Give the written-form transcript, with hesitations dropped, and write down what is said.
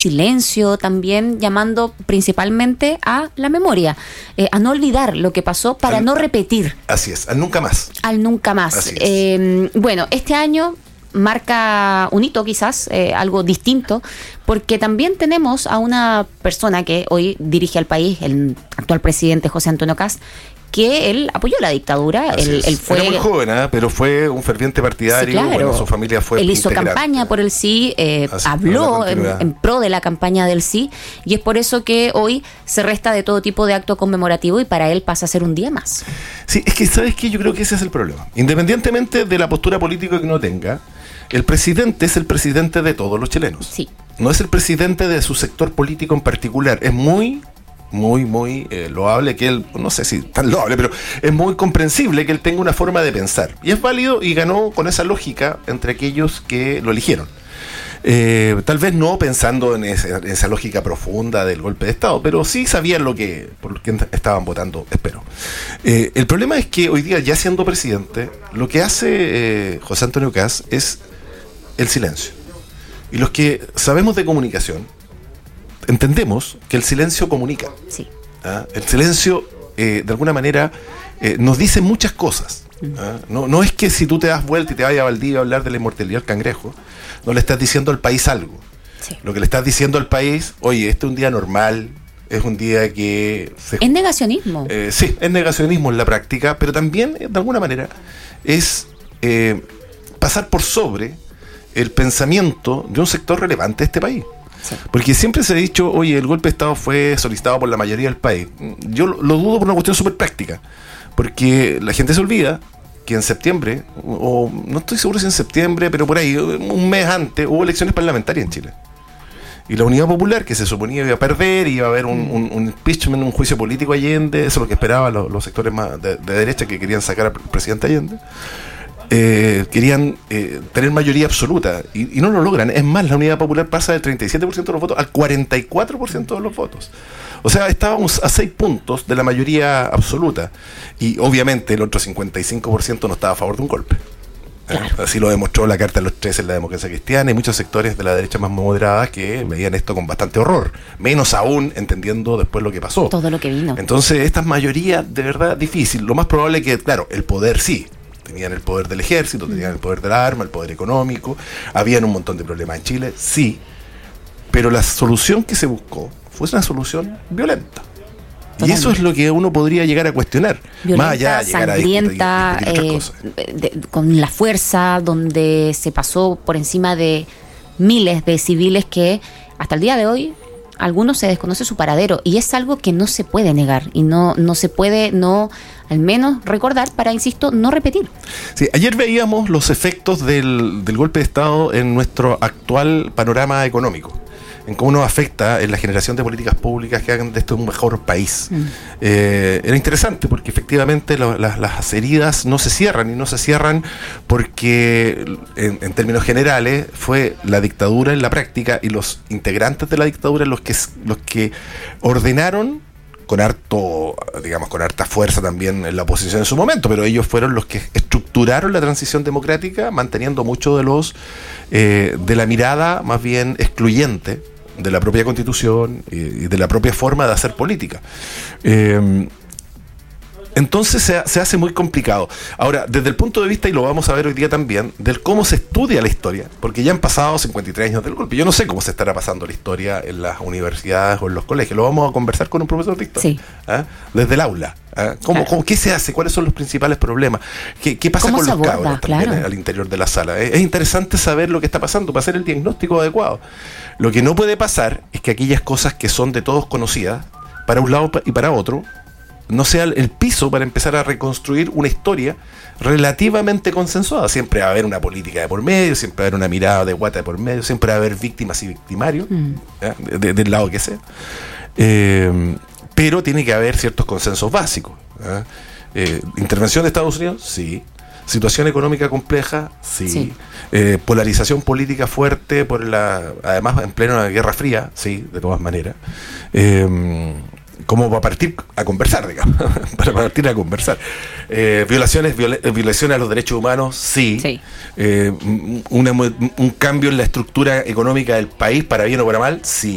silencio también, llamando principalmente a la memoria, a no olvidar lo que pasó para no repetir. Así es, al nunca más. Al nunca más. Bueno, este año marca un hito quizás, algo distinto, porque también tenemos a una persona que hoy dirige al país, el actual presidente José Antonio Kast, que él apoyó la dictadura. Él fue, era muy joven, pero fue un ferviente partidario. Sí, claro. Bueno, su familia fue él hizo campaña por el sí, habló en pro de la campaña del sí, y es por eso que hoy se resta de todo tipo de acto conmemorativo y para él pasa a ser un día más. Sí, es que ¿sabes qué? Yo creo que ese es el problema. Independientemente de la postura política que uno tenga, el presidente es el presidente de todos los chilenos. Sí. No es el presidente de su sector político en particular. Es muy loable que él, no sé si tan loable, pero es muy comprensible que él tenga una forma de pensar. Y es válido y ganó con esa lógica entre aquellos que lo eligieron. Tal vez no pensando en esa lógica profunda del golpe de Estado, pero sí sabían por qué estaban votando, espero. El problema es que hoy día, ya siendo presidente, lo que hace José Antonio Kast es el silencio. Y los que sabemos de comunicación entendemos que el silencio comunica. Sí. El silencio, de alguna manera, nos dice muchas cosas. No es que si tú te das vuelta y te vayas a Valdivia a hablar de la inmortalidad del cangrejo, no le estás diciendo al país algo. Sí. Lo que le estás diciendo al país, oye, este es un día normal, es un día que... Es negacionismo. Sí, es negacionismo en la práctica, pero también, de alguna manera, es pasar por sobre el pensamiento de un sector relevante de este país. Sí. Porque siempre se ha dicho, oye, el golpe de Estado fue solicitado por la mayoría del país. Yo lo dudo por una cuestión súper práctica, porque la gente se olvida que en septiembre, o no estoy seguro si en septiembre, pero por ahí, un mes antes, hubo elecciones parlamentarias en Chile. Y la Unidad Popular, que se suponía iba a perder, iba a haber un impeachment, un juicio político a Allende, eso es lo que esperaban los sectores más de derecha que querían sacar al presidente Allende. Querían tener mayoría absoluta y no lo logran. Es más, la Unidad Popular pasa del 37% de los votos al 44% de los votos. O sea, estábamos a 6 puntos de la mayoría absoluta y obviamente el otro 55% no estaba a favor de un golpe. Claro. Así lo demostró la Carta de los 13 en la democracia cristiana y muchos sectores de la derecha más moderada que veían esto con bastante horror, menos aún entendiendo después lo que pasó. Todo lo que vino. Entonces, estas mayorías de verdad difícil. Lo más probable es que, claro, el poder sí. Tenían el poder del ejército, tenían el poder del arma, el poder económico. Habían un montón de problemas en Chile, sí. Pero la solución que se buscó fue una solución violenta. Totalmente. Y eso es lo que uno podría llegar a cuestionar. Violenta, más allá de llegar sangrienta, a discutir otras cosas. Con la fuerza, donde se pasó por encima de miles de civiles que hasta el día de hoy algunos se desconoce su paradero, y es algo que no se puede negar y no se puede al menos recordar para, insisto, no repetir. Sí, ayer veíamos los efectos del golpe de Estado en nuestro actual panorama económico, en cómo nos afecta en la generación de políticas públicas que hagan de esto un mejor país. Era interesante porque efectivamente las heridas no se cierran, y no se cierran porque en términos generales fue la dictadura en la práctica y los integrantes de la dictadura los que ordenaron con harta fuerza también en la oposición en su momento, pero ellos fueron los que estructuraron la transición democrática, manteniendo mucho de la mirada más bien excluyente de la propia Constitución y de la propia forma de hacer política. Entonces se hace muy complicado. Ahora, desde el punto de vista, y lo vamos a ver hoy día también, del cómo se estudia la historia, porque ya han pasado 53 años del golpe. Yo no sé cómo se estará pasando la historia en las universidades o en los colegios. Lo vamos a conversar con un profesor de historia. Sí. Desde el aula. ¿Qué se hace? ¿Cuáles son los principales problemas? ¿Qué pasa con los cabros también al interior de la sala? Es interesante saber lo que está pasando para hacer el diagnóstico adecuado. Lo que no puede pasar es que aquellas cosas que son de todos conocidas, para un lado y para otro, no sea el piso para empezar a reconstruir una historia relativamente consensuada. Siempre va a haber una política de por medio, siempre va a haber una mirada de guata de por medio, siempre va a haber víctimas y victimarios, del lado que sea. Pero tiene que haber ciertos consensos básicos. Intervención de Estados Unidos, sí. Situación económica compleja, sí. Polarización política fuerte, además en pleno Guerra Fría, sí, de todas maneras. Como para partir a conversar, digamos. Para partir a conversar. Violaciones a los derechos humanos, sí. Un cambio en la estructura económica del país, para bien o para mal, sí.